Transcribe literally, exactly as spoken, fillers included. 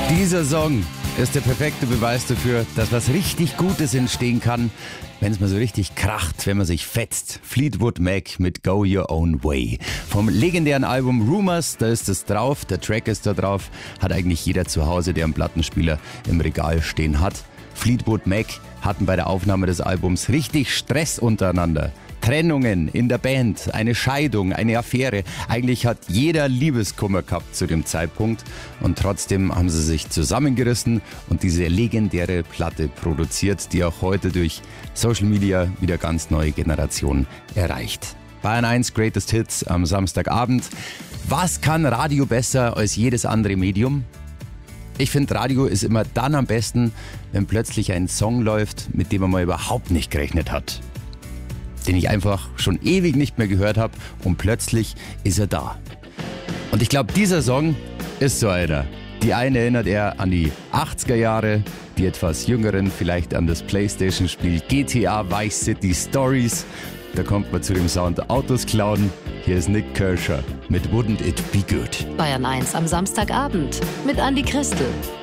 Dieser Song ist der perfekte Beweis dafür, dass was richtig Gutes entstehen kann, wenn es mal so richtig kracht, wenn man sich fetzt. Fleetwood Mac mit Go Your Own Way. Vom legendären Album Rumours, da ist es drauf, der Track ist da drauf, hat eigentlich jeder zu Hause, der einen Plattenspieler im Regal stehen hat. Fleetwood Mac hatten bei der Aufnahme des Albums richtig Stress untereinander. Trennungen in der Band, eine Scheidung, eine Affäre. Eigentlich hat jeder Liebeskummer gehabt zu dem Zeitpunkt. Und trotzdem haben sie sich zusammengerissen und diese legendäre Platte produziert, die auch heute durch Social Media wieder ganz neue Generationen erreicht. Bayern eins Greatest Hits am Samstagabend. Was kann Radio besser als jedes andere Medium? Ich finde, Radio ist immer dann am besten, wenn plötzlich ein Song läuft, mit dem man mal überhaupt nicht gerechnet hat. Den ich einfach schon ewig nicht mehr gehört habe und plötzlich ist er da. Und ich glaube, dieser Song ist so einer. Die einen erinnert er an die achtziger Jahre, die etwas Jüngeren vielleicht an das Playstation-Spiel G T A Vice City Stories. Da kommt man zu dem Sound Autos klauen. Hier ist Nik Kershaw mit Wouldn't It Be Good. Bayern eins am Samstagabend mit Andi Christel.